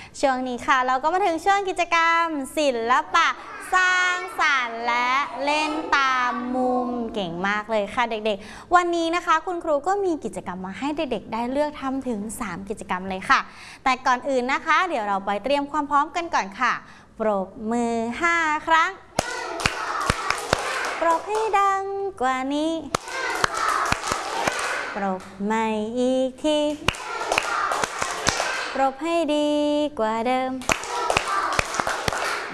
ช่วงนี้ค่ะเราก็มาถึงช่วงกิจกรรมศิลปะสร้างสรรค์และเล่นตามมุมเก่งมากเลยค่ะเด็กๆวันนี้นะคะคุณครูก็มีกิจกรรมมาให้เด็กๆได้เลือกทำถึง3กิจกรรมเลยค่ะแต่ก่อนอื่นนะคะเดี๋ยวเราไปเตรียมความพร้อมกันก่อนค่ะปรบมือ5 ครั้งปรบให้ดังกว่านี้ปรบใหม่อีกทีปรบให้ดีกว่าเดิม